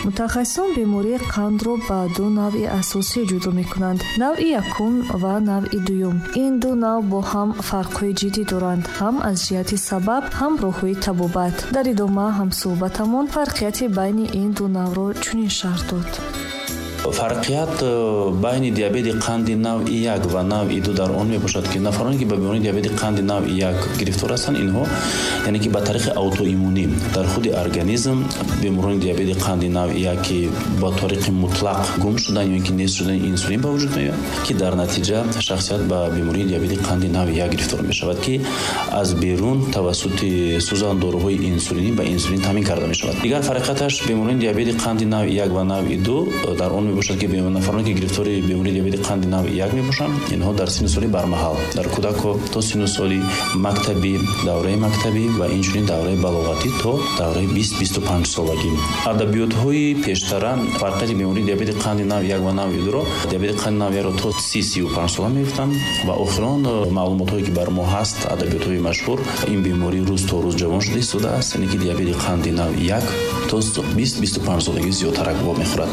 мутахассисон бемории қандро ба ду навъи асосӣ ҷудо мекунанд: навъи якум ва навъи дуюм. ин ду навъ бо ҳам фарқҳои ҷиддӣ доранд, ҳам аз ҷиҳати сабаб, ҳам роҳҳои табобат. дар идома ҳамсуҳбатамон фарқияти байни ин ду навъро чунин шарҳ дод. фарқият байни диабети қанди навъи 1 ва навъи 2 дар он мебошад ки нафароне ки ба бемории диабети қанди навъи 1 гирифтор ҳастанд, инҳо яъне ки ба тариқи аутоиммунӣ дар худи организм беморони диабети қанди навъи 1 ки ба тариқи мутлақ гум шудан ё ин ки нест шудани инсулин ба вуҷуд меояд, ки дар натиҷа шахсият ба бемории диабети қанди навъи 1 гирифтор мешавад, ки аз берун тавассути сӯзан доруҳои инсулинӣ ба инсулин таъмин карда мешавад. Дигар фарқияташ бемории диабети қанди навъи 1 ва навъи 2 дар он мебошад ки нафароне ки гирифтори бемории диабети қанди навъи 1 мебошанд, инҳо дар синни соли бармаҳал, дар кӯдако то синну соли мактабӣ, давраи мактабӣ ва инчунин давраи балоғатӣ то давраи 20-25 солагӣ. Адабиётҳои пештара фарқияти бемории диабети қанди навъи 1 ва навъи 2-ро диабети қанди навъи 1-ро то 30-35 сола мегуфтанд ва охирон маълумотҳое ки бар мо ҳаст, адабиётҳои машҳур, ин беморӣ рӯз то рӯз ҷавон шуда истода аст, яъне ки диабети қанди навъи 1 то 20-25 солагӣ зиёдтарак бо мехӯрад.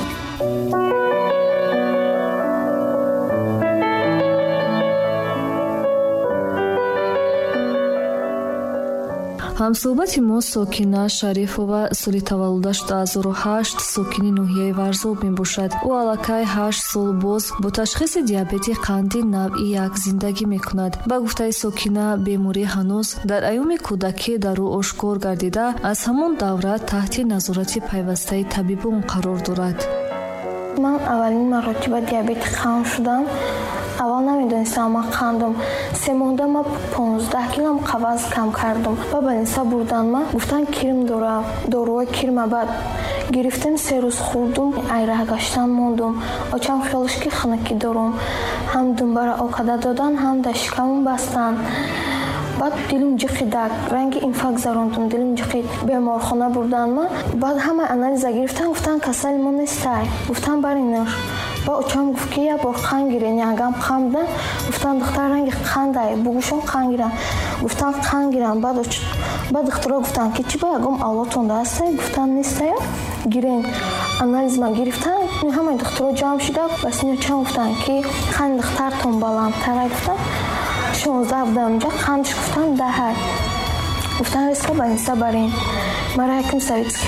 ҳамсуҳбати мо Сокина Шарифова соли таваллудаш 2008 сокини ноҳияи Варзоб мебошад. ӯ аллакай 8 сол боз бо ташхиси диабети қанди навъи 1 зиндагӣ мекунад. Ба гуфтаи Сокина, беморӣ ҳанӯз дар айёми кӯдакӣ дар ӯ ошкор гардида, аз ҳамон давра таҳти назорати пайвастаи табибон қарор дорад. ман аввалин маротиба диабети қанд шудам. аввал намедонистам ман қандам. 3 моҳда ман 15 килом қаваз кам кардам. ба больница бурдан, ман гуфтан кирм дорам, доруи кирма. баъд гирифтем, 3 рӯз хӯрдум, айраҳ гаштан мондум. очам хиёлаш ки ханакӣ дорам. ҳам дунбара окада додан, ҳам дар шикамам бастан. баъд дилим ҷиқидак, ранги инфаркт зарондум, дилим ҷиқид. беморхона бурдан ман. баъд ҳама анализа гирифтан, гуфтан касали мо нестай. гуфтан баринаш. ба очам гуфт ки як бор қан гирен, ягам қан будан. гуфтан духтар ранги қандай, бугушон қан гирам. гуфтан қан гирам. баъд духтаро гуфтан ки чи ба ягом авлодтон дастай? гуфтан нестая. гирен анализ ма гирифтан, ҳамаи духтаро ҷамъ шуда ба сини очам гуфтан ки қани духтартон баландтар. гуфтан 16 будам онҷа, қандш гуфтан 10. гуфтан риска больница барин. мара якум советский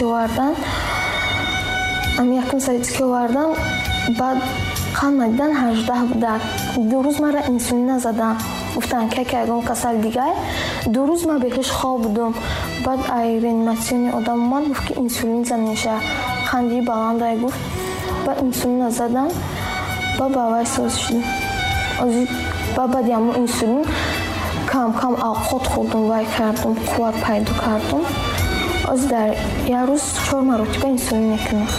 овардан. баъд қан мадидан 18 будак. 2 рӯз мара инсулин назадан. гуфтан ки ягон касал дигар. 2 рӯз ма беҳиш хоб будам. баъд ай реаниматсиони одам омад, гуфт ки инсулин заниша, қанди баландай гуфт. ба инсулин назадан. ба вай соз шудим. баъди ҳамон инсулин кам авқот хӯрдум, вай кардум, қувват пайдо кардум. дар як рӯз 4 маротиба инсулин мекунам.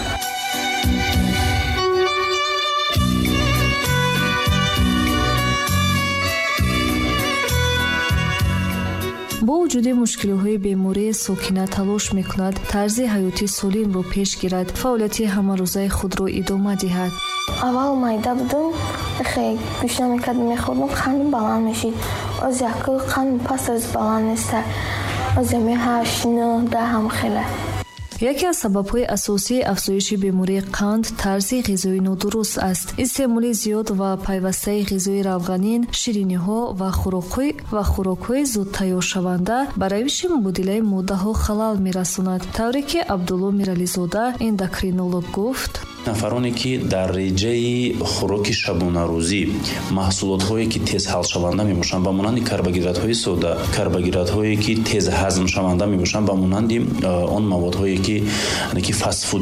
бо вуҷуди мушкилиҳои беморӣ, Сокина талош мекунад тарзи ҳаёти солимро пеш гирад, фаъолияти ҳамарӯзаи худро идома диҳад. аввал майда будам, хеле гӯш намекардам, мехӯрдам, қандим баланд мешид. оз яка қандим паст, оз баланд неста. оз 8, 9, 10 ҳам хеле. яке аз сабабҳои асосии афзоиши бемории қанд тарзи ғизои нодуруст аст. истеъмоли зиёд ва пайвастаи ғизои равғанин, шириниҳо ва хӯрокҳои зудтайёршаванда ба равиши мубодилаи моддаҳо халал мерасонад. тавре ки Абдулло Мирализода, эндокринолог, гуфт: нафароне ки дар реҷаи хӯроки шабонарӯзӣ маҳсулотҳое ки тезҳалшаванда мебошанд ба монанди карбогидратҳои сода, карбогидратҳое ки тезҳазмшаванда мебошанд ба монанди он маводҳое ки фастфуд